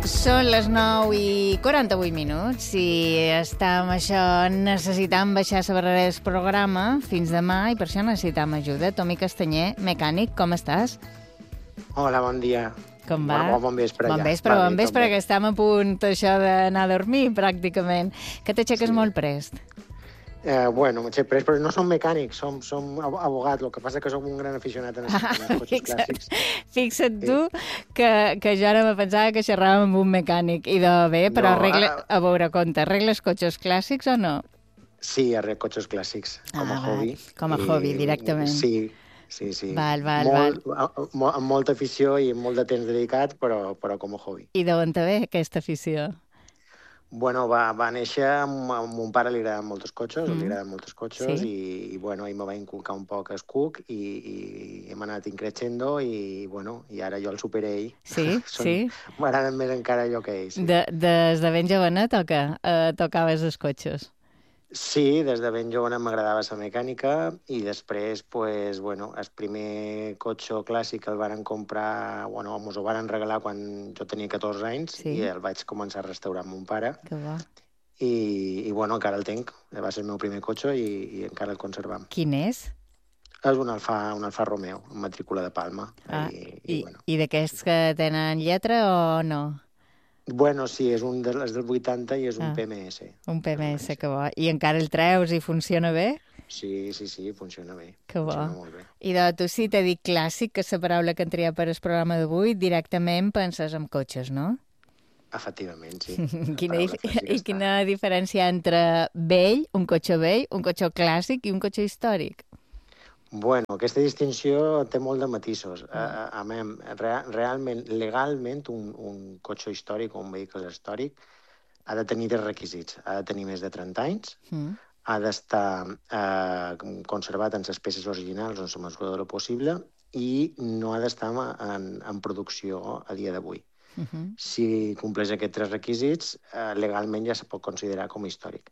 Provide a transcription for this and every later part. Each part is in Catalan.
Són les 9:48 i estem necessitant baixar la barrera del programa fins demà i per això necessitam ajuda. Tomi Castanyer, mecànic, com estàs? Hola, bon dia. Com va? Bon vespre, ja. Bon vespre, que estem a punt això d'anar a dormir, pràcticament. Que t'aixeques molt prest? Bueno, m'aixec prest, però no som mecànics, som abogats. El que passa que som un gran aficionat en els cotxes clàssics. Fixa't tu que jo ara me pensava que xerràvem amb un mecànic. I de bé, però a veure, compte, arregles cotxes clàssics o no? Sí, arreglo cotxes clàssics, com a hobby. Com a hobby, directament. Sí. Val. Amb molta afició i molt de temps dedicat, però com a hobby. I d'on te ve aquesta afició? Bueno, va néixer amb mon pare, li agraden molts cotxes, Sí. i bueno, ell me va inculcar un poc el cuc i hem anat increixendo i ara jo el supera ell. Sí. M'agraden més encara allò que ell. Sí. Des de ben jovenet o què? Tocaves els cotxes? Sí, des de ben jove m'agradava la mecànica i després, el primer cotxe clàssic el varen comprar, mos ho varen regalar quan jo tenia 14 anys i el vaig començar a restaurar amb mon pare. Que bo. I encara el tenc. Va ser el meu primer cotxe i encara el conservam. Quin és? És un Alfa Romeo, amb matrícula de Palma. I d'aquests que tenen lletra o no? Bueno, sí, és del 80 i és un PMS. Un PMS, que bo. I encara el treus i funciona bé? Sí, funciona bé. Que bo. Funciona molt bé. I tu, si t'he dit clàssic, que és la paraula que hem triat per al programa d'avui, directament penses en cotxes, no? Efectivament, sí. Quina diferència entre vell, un cotxe clàssic i un cotxe històric? Bueno, aquesta distinció té molt de matisos. Realment, legalment, un cotxe històric o un vehicle històric ha de tenir 3 requisits. Ha de tenir més de 30 anys, ha d'estar conservat en les peces originals en la mesura de lo possible i no ha d'estar en producció a dia d'avui. Si compleix aquests 3 requisits, legalment ja se pot considerar com a històric.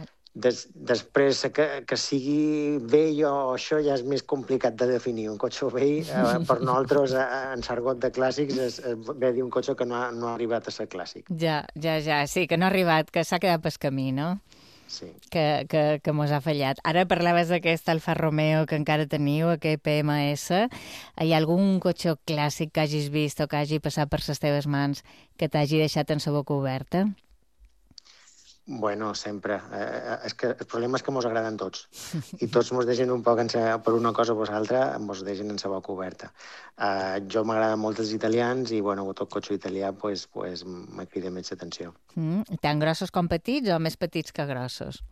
Després, que sigui vell o això ja és més complicat de definir. Un cotxe vell, per nosaltres, en sargot de clàssics, és bé dir un cotxe que no ha arribat a ser clàssic. Ja, sí, que no ha arribat, que s'ha quedat pel camí, no? Sí. Que mos ha fallat. Ara parlaves d'aquest Alfa Romeo que encara teniu, aquest PMS. Hi ha algun cotxe clàssic que hagis vist o que hagi passat per les teves mans que t'hagi deixat en la boca oberta? Bueno, sempre. El problema és que mos agraden tots. I tots mos deixen un poc, per una cosa o per l'altra, mos deixen en la boca oberta. Jo m'agraden molt els italians i, tot cotxe italià me crida més l'atenció. Tan grossos com petits o més petits que grossos?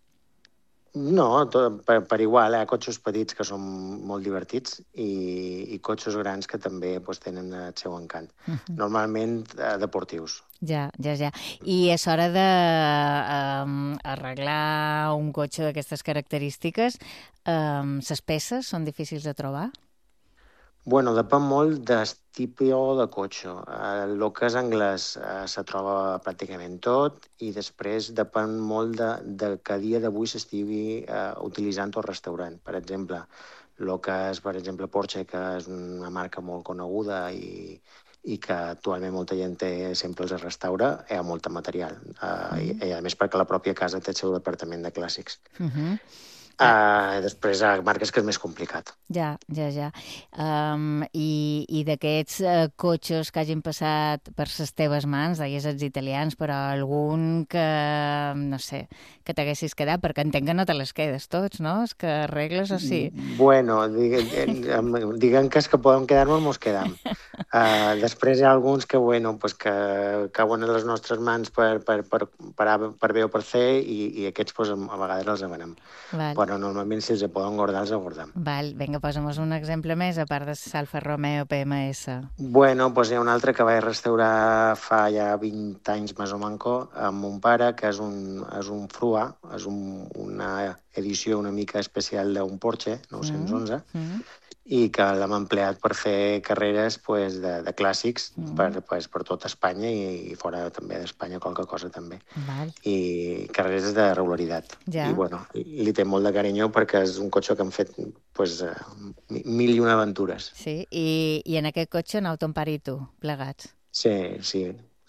No, per igual. Hi ha cotxes petits que són molt divertits i cotxes grans que també tenen el seu encant. Normalment deportius. Ja. I és hora d'arreglar un cotxe d'aquestes característiques. Les peces són difícils de trobar? Bueno, depèn molt del tipus de cotxe. El que és anglès se troba pràcticament tot i després depèn molt de que a dia d'avui s'estigui utilitzant o restaurant. Per exemple, el que és, Porsche, que és una marca molt coneguda i que actualment molta gent sempre els restaura, hi ha molt material. I a més perquè la pròpia casa té el seu departament de clàssics. Després hi ha marques que és més complicat. Ja. I d'aquests cotxes que hagin passat per les teves mans, deies els italians, però algun que, no sé, que t'haguessis quedat, perquè entenc que no te les quedes tots, no? És que arregles o sí? Bueno, diguem que els que podem quedar-nos, mos quedam. Després hi ha alguns que cauen a les nostres mans per bé o per fer i aquests a vegades els avenem. Però normalment si els poden guardar, els guardem. Vinga, posa'm-nos un exemple més, a part de l'Alfa Romeo PMS. Bueno, hi ha un altre que vaig restaurar fa ja 20 anys més o manco amb mon pare, que és un Frua, és una edició una mica especial d'un Porsche 911, i que l'hem empleat per fer carreres de clàssics per tota Espanya i fora també d'Espanya, qualque cosa també. I carreres de regularitat. I li té molt de carinyo perquè és un cotxe que han fet 1001 aventures. Sí, i en aquest cotxe aneu ton pare i tu, plegats? Sí.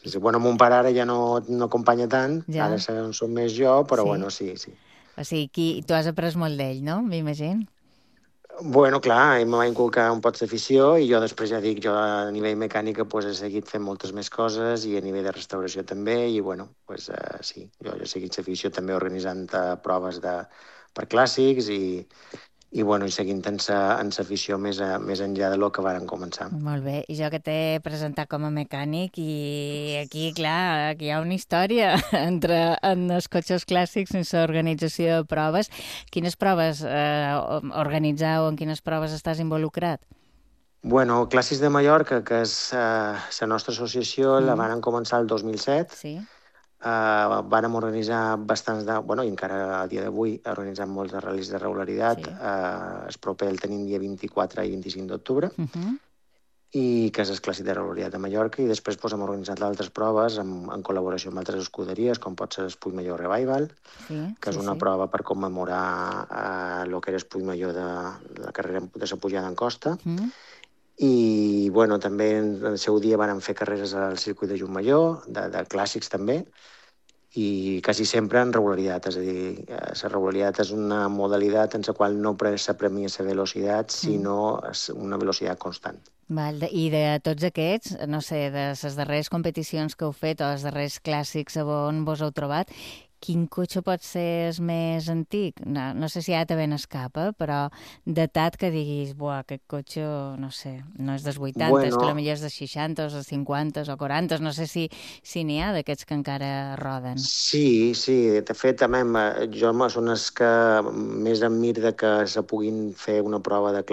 Sí. Bueno, mon pare ara ja no acompanya tant, Ja. ara som més jo, però Sí. bueno, sí. O sigui, tu has après molt d'ell, no? M'imagino. Bueno, clar, ell me va inculcar un poc d'afició i jo després ja dic, jo a nivell mecànica pues, he seguit fent moltes més coses i a nivell de restauració també i bueno, pues, sí, jo he seguit l'afició també organitzant proves per clàssics i bueno, i seguint en sa afició més enllà de lo que varen començar. Molt bé, i jo que t'he presentat com a mecànic i aquí, clar, aquí hi ha una història en els cotxes clàssics sense organització de proves. Quines proves organitzeu, en quines proves estàs involucrat? Bueno, Clàssics de Mallorca, que és la nostra associació, la van començar el 2007. Sí. Vàrem organitzar bastants bueno, i encara a dia d'avui organitzem molts de ral·lis de regularitat. Sí. El proper el tenim dia 24 i 25 d'octubre, i que és el Clàssic de regularitat de Mallorca, i després hem organitzat altres proves en col·laboració amb altres escuderies, com pot ser el Puigmajor Revival, que és una prova per commemorar el que era el Puigmajor de la carrera de la pujada en costa. I bueno, també en el seu dia van fer carreres al circuit de Montmajor, de clàssics també, i quasi sempre en regularitat, és a dir, la regularitat és una modalitat en la qual no s'apremia la velocitat, sinó una velocitat constant. Val, i de tots aquests, no sé, de les darreres competicions que heu fet o els darrers clàssics on vos heu trobat, quin cotxe pot ser el més antic? No sé si ara te ben escapa, però datat que diguis, buah, aquest cotxe, no sé, no és dels 80, bueno, que potser és dels 60, o dels 50, o 40, no sé si n'hi ha d'aquests que encara roden. Sí, de fet, també jo són els que més admir que se puguin fer una prova de